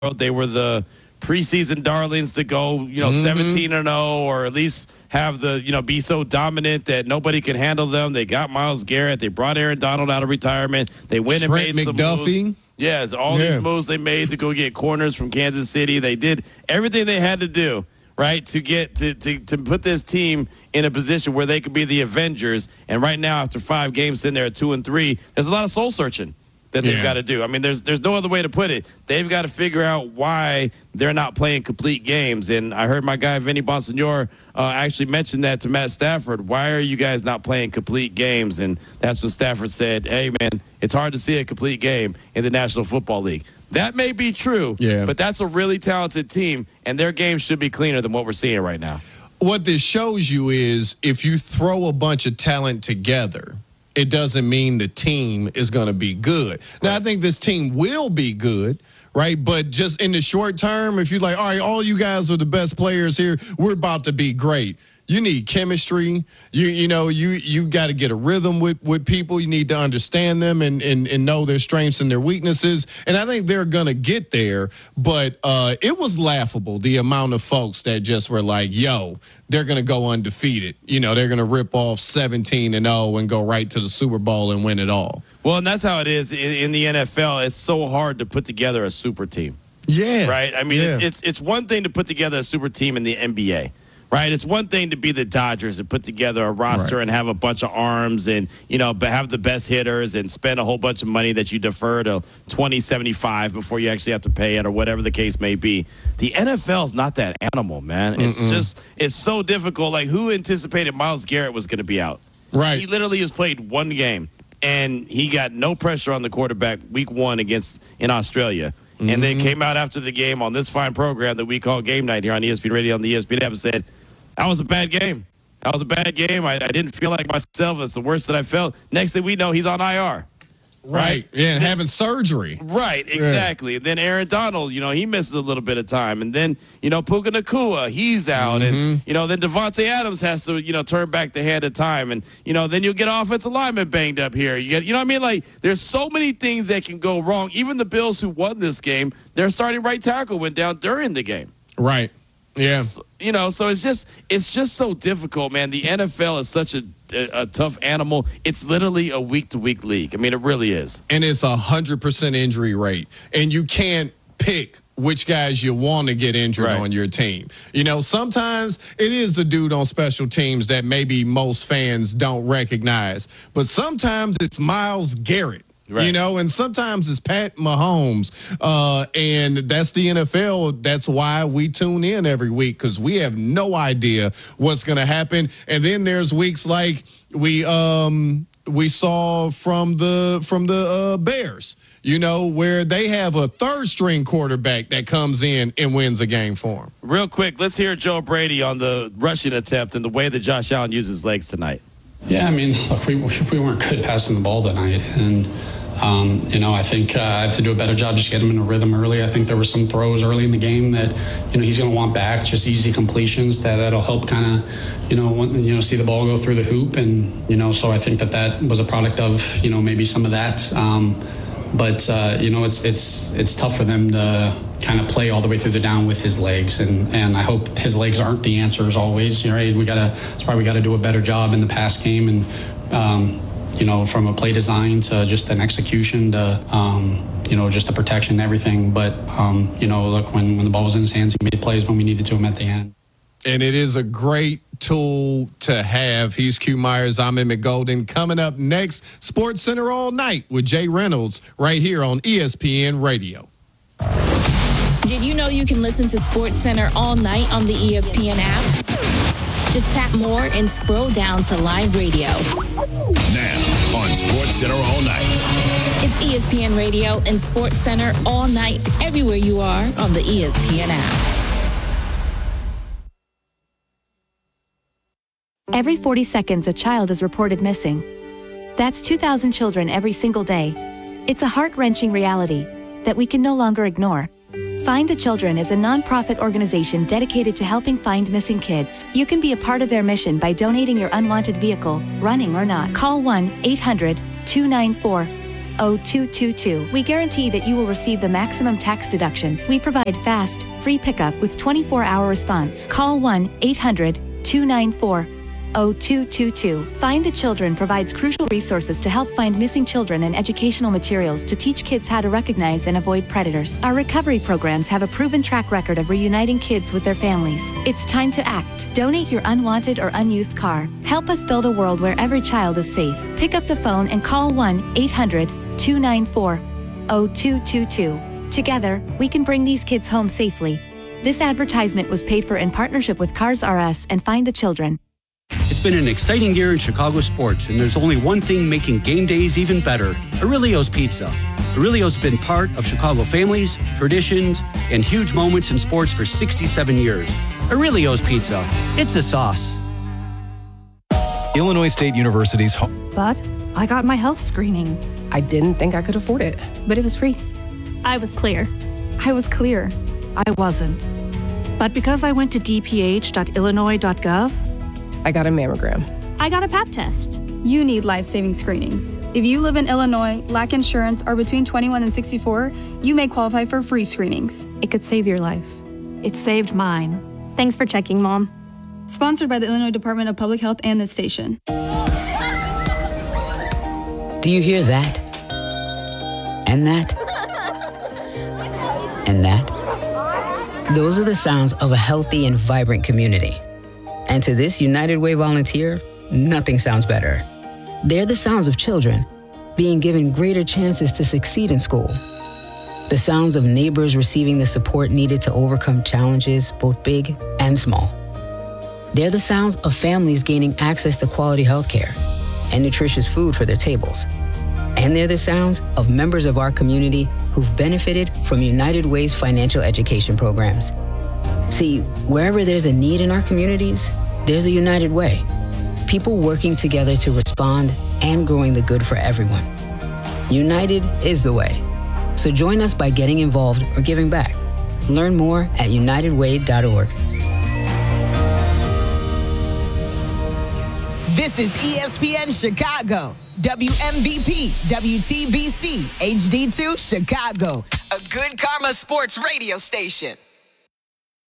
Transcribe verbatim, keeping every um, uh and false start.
They were the preseason darlings to go, you know, Mm-hmm. seventeen and oh, or at least have the, you know, be so dominant that nobody can handle them. They got Myles Garrett. They brought Aaron Donald out of retirement. They went Trent and made some McDuffie. moves. Yeah, all Yeah. these moves they made to go get corners from Kansas City. They did everything they had to do, right, to get to, to, to put this team in a position where they could be the Avengers. And right now, after five games sitting there at two and three, there's a lot of soul searching that they've Yeah. got to do. I mean, there's there's no other way to put it. They've got to figure out why they're not playing complete games. And I heard my guy Vinny Bonsignore uh, actually mention that to Matt Stafford. Why are you guys not playing complete games? And that's when Stafford said, hey, man, it's hard to see a complete game in the National Football League. That may be true, Yeah. but that's a really talented team, and their game should be cleaner than what we're seeing right now. What this shows you is if you throw a bunch of talent together, it doesn't mean the team is going to be good. Now, I think this team will be good, right? But just in the short term, if you're like, all right, all you guys are the best players here, we're about to be great. You need chemistry. You you know, you you got to get a rhythm with, with people. You need to understand them and, and, and know their strengths and their weaknesses. And I think they're going to get there. But uh, it was laughable, the amount of folks that just were like, yo, they're going to go undefeated. You know, they're going to rip off seventeen and oh and go right to the Super Bowl and win it all. Well, and that's how it is in, in the N F L. It's so hard to put together a super team. Yeah. Right? I mean, yeah. it's, it's it's one thing to put together a super team in the N B A. Right, it's one thing to be the Dodgers and put together a roster Right. and have a bunch of arms and, you know, but have the best hitters and spend a whole bunch of money that you defer to twenty seventy-five before you actually have to pay it or whatever the case may be. The N F L is not that animal, man. It's Mm-mm. just it's so difficult. Like, who anticipated Myles Garrett was going to be out? Right. He literally has played one game, and he got no pressure on the quarterback week one against in Australia. Mm-hmm. And then came out after the game on this fine program that we call Game Night here on E S P N Radio on the E S P N app and said, that was a bad game. That was a bad game. I, I didn't feel like myself. It's the worst that I felt. Next thing we know, he's on I R. Right. Yeah, and having surgery. Right, exactly. And then Aaron Donald, you know, he misses a little bit of time. And then, you know, Puka Nacua, he's out. Mm-hmm. And, you know, then Devontae Adams has to, you know, turn back the hand of time. And, you know, then you'll get offensive lineman banged up here. You get, you know what I mean? Like, there's so many things that can go wrong. Even the Bills who won this game, their starting right tackle went down during the game. Right. Yeah. So, you know, so it's just it's just so difficult, man. The N F L is such a, a, a tough animal. It's literally a week-to-week league. I mean, it really is. And it's a one hundred percent injury rate. And you can't pick which guys you want to get injured Right. on your team. You know, sometimes it is the dude on special teams that maybe most fans don't recognize. But sometimes it's Myles Garrett. Right. You know, and sometimes it's Pat Mahomes. Uh, and that's the N F L. That's why we tune in every week, because we have no idea what's going to happen. And then there's weeks like we um, we saw from the from the uh, Bears, you know, where they have a third string quarterback that comes in and wins a game for them. Real quick, let's hear Joe Brady on the rushing attempt and the way that Josh Allen used his legs tonight. Yeah, I mean, look, we we weren't good passing the ball tonight, and um, you know, I think uh, I have to do a better job just getting him in a rhythm early. I think there were some throws early in the game that, you know, he's going to want back, just easy completions that that'll help kind of, you know, when, you know, see the ball go through the hoop, and you know, so I think that that was a product of, you know, maybe some of that. Um, But uh, you know, it's it's it's tough for them to kind of play all the way through the down with his legs, and, and I hope his legs aren't the answer as always. Right? We gotta that's why we got to do a better job in the pass game, and um, you know, from a play design to just an execution to um, you know, just the protection and everything. But um, you know, look, when when the ball was in his hands, he made plays when we needed to him at the end. And it is a great tool to have. He's Q Myers. I'm Emmett Golden. Coming up next, Sports Center All Night with Jay Reynolds right here on E S P N Radio. Did you know you can listen to Sports Center all night on the E S P N app? Just tap more and scroll down to live radio. Now on Sports Center All Night. It's E S P N Radio and Sports Center all night, everywhere you are on the E S P N app. Every forty seconds, a child is reported missing. That's two thousand children every single day. It's a heart-wrenching reality that we can no longer ignore. Find the Children is a non-profit organization dedicated to helping find missing kids. You can be a part of their mission by donating your unwanted vehicle, running or not. Call one eight hundred two nine four oh two two two. We guarantee that you will receive the maximum tax deduction. We provide fast, free pickup with twenty-four hour response. Call one eight hundred two nine four oh two two two. Find the Children provides crucial resources to help find missing children and educational materials to teach kids how to recognize and avoid predators. Our recovery programs have a proven track record of reuniting kids with their families. It's time to act. Donate your unwanted or unused car. Help us build a world where every child is safe. Pick up the phone and call one eight hundred two nine four oh two two two. Together, we can bring these kids home safely. This advertisement was paid for in partnership with Cars R Us and Find the Children. It's been an exciting year in Chicago sports, and there's only one thing making game days even better: Aurelio's Pizza. Aurelio's been part of Chicago families, traditions, and huge moments in sports for sixty-seven years. Aurelio's Pizza. It's the sauce. Illinois State University's home. But I got my health screening. I didn't think I could afford it, but it was free. I was clear. I was clear. I wasn't. But because I went to d p h dot illinois dot gov, I got a mammogram. I got a pap test. You need life-saving screenings. If you live in Illinois, lack insurance, are between twenty-one and sixty-four, you may qualify for free screenings. It could save your life. It saved mine. Thanks for checking, Mom. Sponsored by the Illinois Department of Public Health and this station. Do you hear that? And that? And that? Those are the sounds of a healthy and vibrant community. And to this United Way volunteer, nothing sounds better. They're the sounds of children being given greater chances to succeed in school. The sounds of neighbors receiving the support needed to overcome challenges, both big and small. They're the sounds of families gaining access to quality healthcare and nutritious food for their tables. And they're the sounds of members of our community who've benefited from United Way's financial education programs. See, wherever there's a need in our communities, there's a United Way. People working together to respond and growing the good for everyone. United is the way. So join us by getting involved or giving back. Learn more at united way dot org. This is E S P N Chicago, W M V P, W T B C, H D two Chicago, a Good Karma Sports radio station.